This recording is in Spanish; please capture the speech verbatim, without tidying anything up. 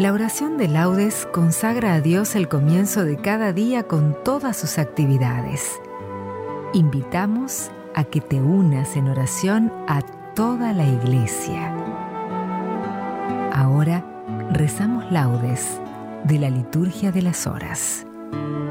La oración de laudes consagra a Dios el comienzo de cada día con todas sus actividades. Invitamos a que te unas en oración a toda la Iglesia. Ahora rezamos laudes de la liturgia de las horas.